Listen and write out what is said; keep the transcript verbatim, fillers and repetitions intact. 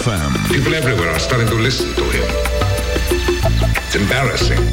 эф эм. People everywhere are starting to listen to him. It's embarrassing.